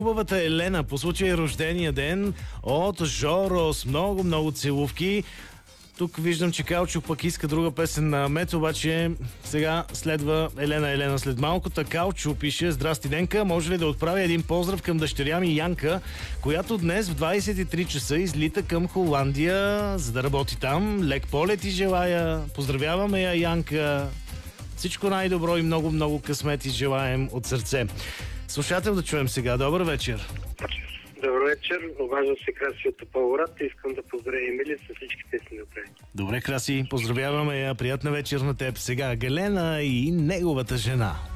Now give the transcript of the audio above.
Хубавата Елена по случай рождения ден от Жоро с много целувки. Тук виждам, че Калчо пък иска друга песен на Мето, обаче сега следва Елена след малко. Калчо пише: здрасти, Денка, може ли да отправя един поздрав към дъщеря ми Янка, която днес в 23 часа излита към Холандия, за да работи там. Лек полет и желая. Поздравяваме я, Янка. Всичко най-добро и много късмет и желаем от сърце. Слушател да чуем сега. Добър вечер. Добър вечер. Обаждам се Краси от Тополград и искам да поздравя Емилия с всички песни добре. Добре, Краси. Поздравяваме я. Приятна вечер на теб. Сега Галена и неговата жена.